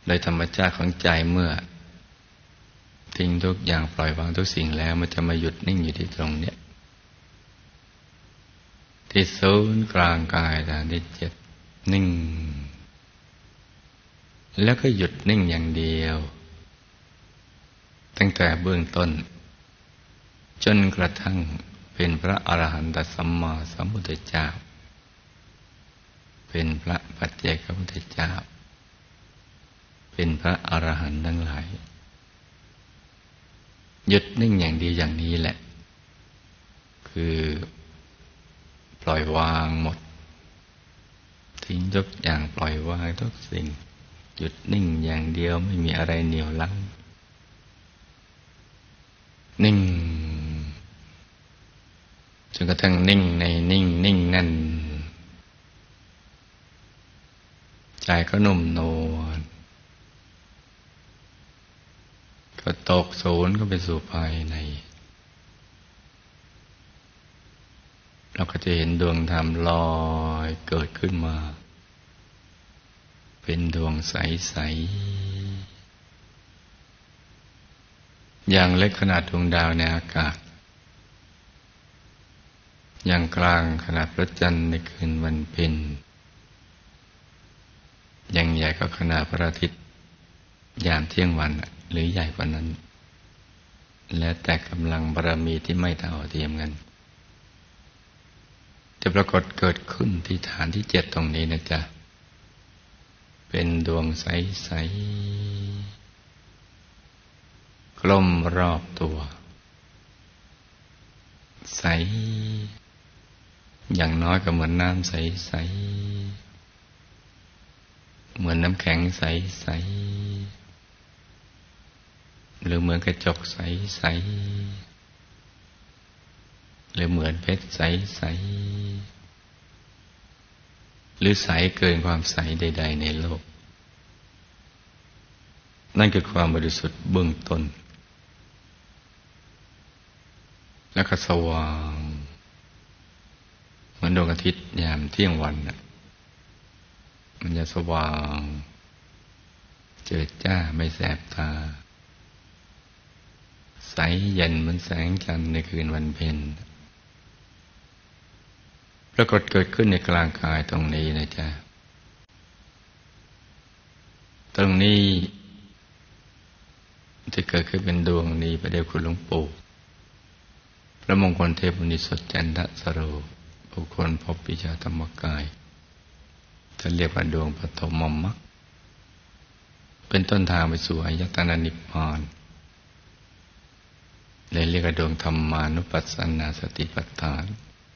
โดยธรรมชาติของใจเมื่อทิ้งทุกอย่างปล่อยวางทุกสิ่งแล้วมันจะมาหยุดนิ่งอยู่ที่ตรงเนี้ยที่ศูนย์กลางกายฐานที่7นิ่งแล้วก็หยุดนิ่งอย่างเดียวตั้งแต่เบื้องต้นจนกระทั่งเป็นพระอรหันตสัมมาสัมพุทธเจ้าเป็นพระปัจเจกพุทธเจ้าเป็นพระอรหันต์ทั้งหลายหยุดนิ่งอย่างเดียวอย่างนี้แหละคือปล่อยวางหมดทิ้งทุกอย่างปล่อยวางทุกสิ่งหยุดนิ่งอย่างเดียวไม่มีอะไรเหนี่ยวรั้งนิ่งจนกระทั่งนิ่งในนิ่งนิ่งนั่นใจก็นุ่มนวลก็ตกศูนย์ก็ไปสู่ภายในเราก็จะเห็นดวงธรรมลอยเกิดขึ้นมาเป็นดวงใสๆอย่างเล็กขนาดดวงดาวในอากาศอย่างกลางขนาดพระจันทร์ในคืนวันเพ็ญอย่างใหญ่ก็ขนาดพระอาทิตย์ยามเที่ยงวันหรือใหญ่กว่านั้นแล้วแต่กำลังบารมีที่ไม่เท่าเทียมกันจะปรากฏเกิดขึ้นที่ฐานที่7ตรงนี้นะจ๊ะเป็นดวงใสๆกลมรอบตัวใสอย่างน้อยก็เหมือนน้ำใสๆเหมือนน้ำแข็งใสๆหรือเหมือนกระจกใสๆหรือเหมือนเพชรใสๆหรือใสเกินความใสใดๆในโลกนั่นคือความบริสุทธิ์เบื้องต้นแล้วก็สว่างเหมือนดวงอาทิตย์ยามเที่ยงวันมันจะสว่างเจิดจ้าไม่แสบตาใสเย็นเหมือนแสงจันทร์ในคืนวันเพ็ญปรากฏเกิดขึ้นในกลางกายตรงนี้นะจ๊ะตรงนี้จะเกิดขึ้นเป็นดวงนี้ประเดี๋ยวคุณหลวงปู่พระมงคลเทพนิสสจันทสโรบุคคลพบวิชาธรรมกายท่านเรียกว่าดวงปฐมมรรคเป็นต้นทางไปสู่อายตนะนิพพานเลยเรียกว่าดวงธรรมานุปัสสนาสติปัฏฐาน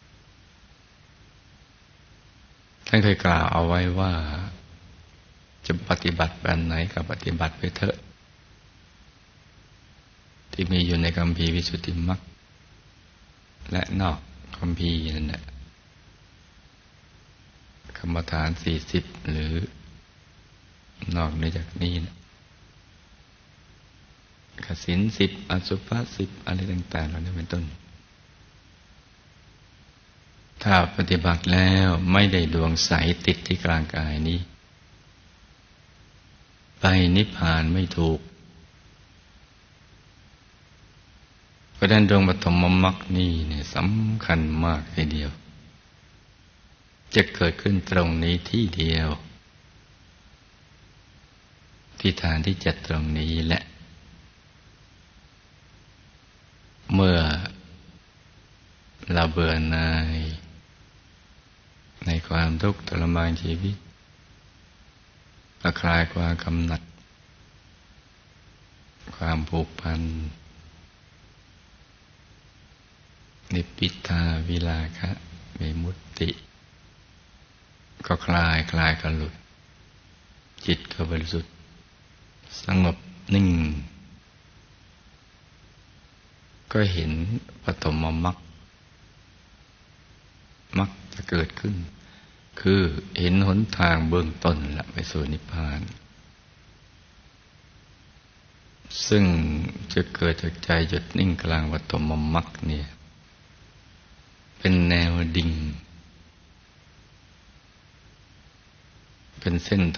ท่านเคยกล่าวเอาไว้ว่าจะปฏิบัติแบบไหนก็ปฏิบัติไปเถอะที่มีอยู่ในคัมภีร์วิสุทธิมรรคและนอกคัมภีร์นั่นแหละกรรมฐาน40หรือนอกเหนือจากนี้นะกสิน10อสุภะ10อะไรต่างๆเหล่านี้เป็นต้นถ้าปฏิบัติแล้วไม่ได้ดวงใสติดที่กลางกายนี้ไปนิพพานไม่ถูกเพราะฉะนั้นดวงปฐมมรรคนี่เนี่ยสำคัญมากทีเดียวจะเกิดขึ้นตรงนี้ที่เดียวที่ฐานที่7ตรงนี้แหละเมื่อเราเบื่อหน่ายในความทุกข์ทรมานชีวิตคลายความกำหนัดความผูกพันนิพพิทาวิราคะวิมุตติก็คลายก็หลุดจิตก็บริสุทธิ์สงบนิ่งก็เห็นปฐมมรรคจะเกิดขึ้นคือเห็นหนทางเบื้องต้นละไปสู่นิพพานซึ่งจะเกิดจากใจหยุดนิ่งกลางปฐมมรรคเนี่ยเป็นแนวดิ่งเป็นเส้น